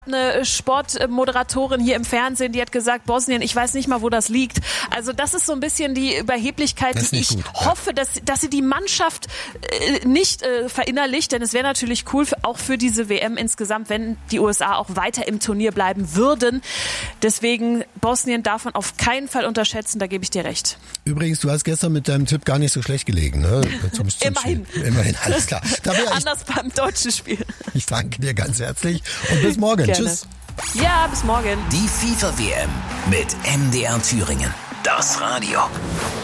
Eine Sportmoderatorin hier im Fernsehen, die hat gesagt, Bosnien, ich weiß nicht mal, wo das liegt. Also das ist so ein bisschen die Überheblichkeit, die ich hoffe, dass sie die Mannschaft nicht verinnerlicht, denn es wäre natürlich cool, auch für diese WM insgesamt, wenn die USA auch weiter im Turnier bleiben würden. Deswegen, Bosnien darf man auf keinen Fall unterschätzen, da gebe ich dir recht. Übrigens, du hast gestern mit deinem Tipp gar nicht so schlecht gelegen, ne? Immerhin, alles klar. Anders beim deutschen Spiel. Ich danke dir ganz herzlich und bis morgen. Gerne. Tschüss. Ja, bis morgen. Die FIFA-WM mit MDR Thüringen. Das Radio.